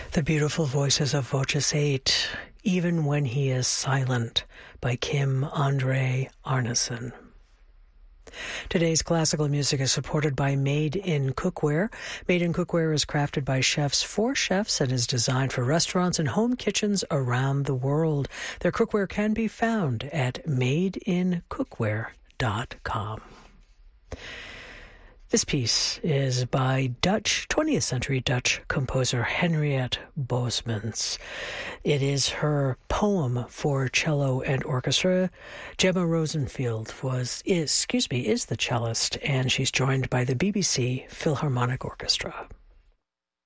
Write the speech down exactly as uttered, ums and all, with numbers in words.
The beautiful voices of Voces eight, Even When He Is Silent, by Kim Andre Arneson. Today's classical music is supported by Made in Cookware. Made in Cookware is crafted by chefs for chefs and is designed for restaurants and home kitchens around the world. Their cookware can be found at made in cookware dot com. This piece is by Dutch, twentieth century Dutch composer Henriette Bosmans. It is her poem for cello and orchestra. Gemma Rosenfield was, is, excuse me, is the cellist, and she's joined by the B B C Philharmonic Orchestra.